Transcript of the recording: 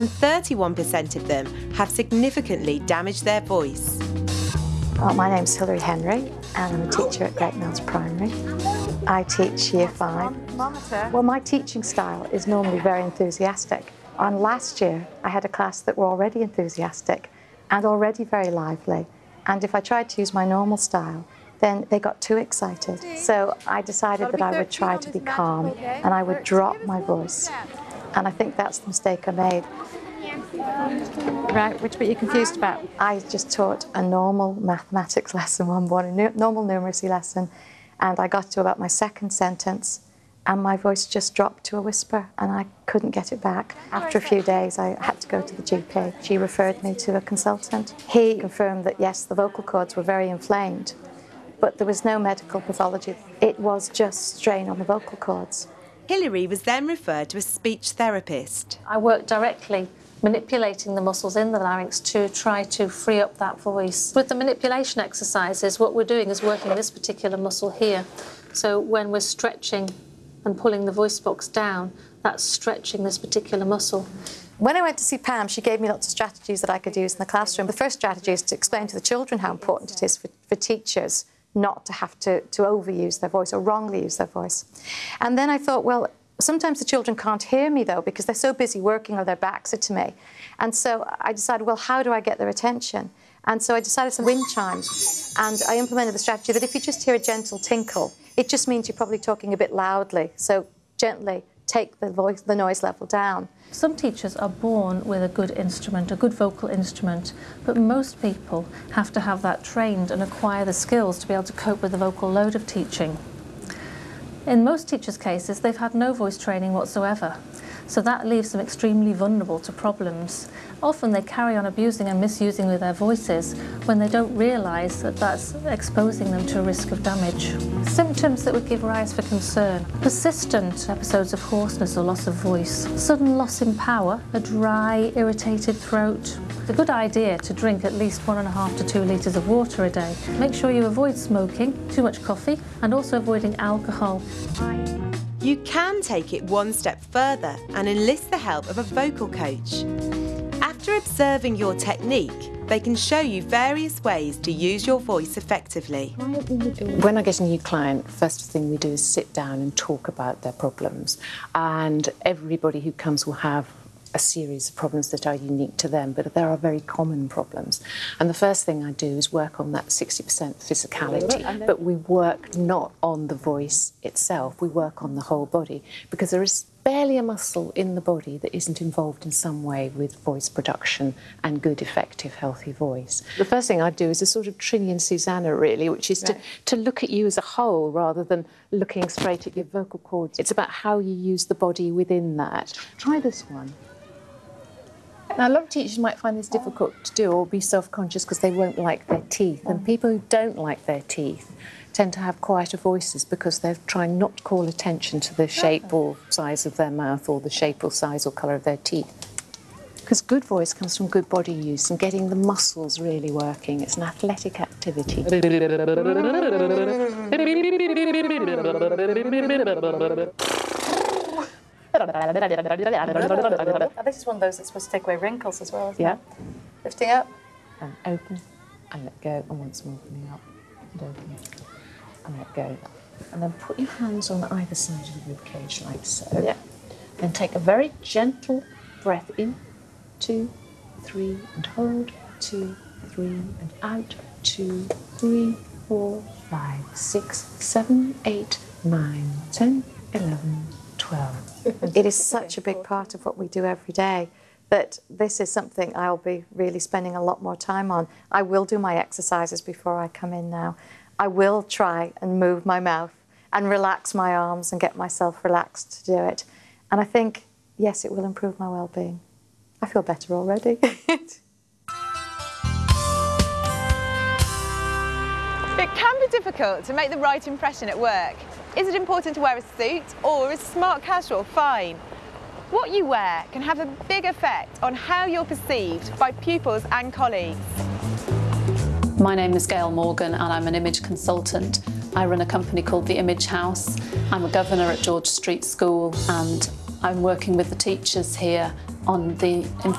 and 31% of them have significantly damaged their voice. Well, my name's Hilary Henry and I'm a teacher at Great Mills Primary. I teach Year 5. Well, my teaching style is normally very enthusiastic. And last year, I had a class that were already enthusiastic and already very lively. And if I tried to use my normal style, then they got too excited. So I decided that I would try to be calm and I would drop my voice. And I think that's the mistake I made. Right, which bit are you confused about? I just taught a normal mathematics lesson one morning, normal numeracy lesson, and I got to about my second sentence and my voice just dropped to a whisper and I couldn't get it back. After a few days I had to go to the GP. She referred me to a consultant. He confirmed that yes, the vocal cords were very inflamed, but there was no medical pathology. It was just strain on the vocal cords. Hilary was then referred to a speech therapist. I worked directly manipulating the muscles in the larynx to try to free up that voice. With the manipulation exercises, what we're doing is working this particular muscle here. So when we're stretching and pulling the voice box down, that's stretching this particular muscle. When I went to see Pam, she gave me lots of strategies that I could use in the classroom. The first strategy is to explain to the children how important it is for teachers not to have to overuse their voice or wrongly use their voice. And then I thought, well, sometimes the children can't hear me, though, because they're so busy working or their backs are to me. And so I decided, well, how do I get their attention? And so I decided some wind chimes. And I implemented the strategy that if you just hear a gentle tinkle, it just means you're probably talking a bit loudly. So gently take the noise level down. Some teachers are born with a good instrument, a good vocal instrument, but most people have to have that trained and acquire the skills to be able to cope with the vocal load of teaching. In most teachers' cases, they've had no voice training whatsoever, so that leaves them extremely vulnerable to problems. Often they carry on abusing and misusing with their voices when they don't realise that that's exposing them to a risk of damage. Symptoms that would give rise for concern: persistent episodes of hoarseness or loss of voice, sudden loss in power, a dry, irritated throat. It's a good idea to drink at least 1.5 to 2 litres of water a day. Make sure you avoid smoking, too much coffee, and also avoiding alcohol. You can take it one step further and enlist the help of a vocal coach. After observing your technique, they can show you various ways to use your voice effectively. When I get a new client, first thing we do is sit down and talk about their problems. And everybody who comes will have a series of problems that are unique to them, but there are very common problems. And the first thing I do is work on that 60% physicality, but we work not on the voice itself, we work on the whole body, because there is barely a muscle in the body that isn't involved in some way with voice production and good, effective, healthy voice. The first thing I do is a sort of Trini and Susanna, really, which is to look at you as a whole rather than looking straight at your vocal cords. It's about how you use the body within that. Try this one. Now, a lot of teachers might find this difficult to do or be self-conscious because they won't like their teeth. And people who don't like their teeth tend to have quieter voices because they're trying not to call attention to the shape or size of their mouth or the shape or size or colour of their teeth. Because good voice comes from good body use and getting the muscles really working. It's an athletic activity. This is one of those that's supposed to take away wrinkles as well, isn't it? Lifting up. And open and let go, and once more opening up and open and let go. And then put your hands on either side of the ribcage like so. Yeah. Then take a very gentle breath in, 2, 3, and hold, 2, 3, and out, 2, 3, 4, 5, 6, 7, 8, 9, 10, 11, 12. It is such a big part of what we do every day that this is something I'll be really spending a lot more time on. I will do my exercises before I come in now. I will try and move my mouth and relax my arms and get myself relaxed to do it. And I think, yes, it will improve my well-being. I feel better already. It can be difficult to make the right impression at work. Is it important to wear a suit, or is smart casual fine? What you wear can have a big effect on how you're perceived by pupils and colleagues. My name is Gail Morgan and I'm an image consultant. I run a company called The Image House. I'm a governor at George Street School and I'm working with the teachers here on the